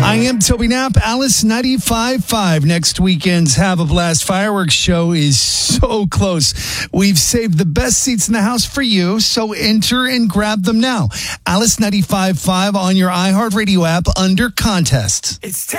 I am Toby Knapp, Alice 95.5. Next weekend's Have a Blast fireworks show is so close. We've saved the best seats in the house for you, so enter and grab them now. Alice 95.5 on your iHeartRadio app under contests. It's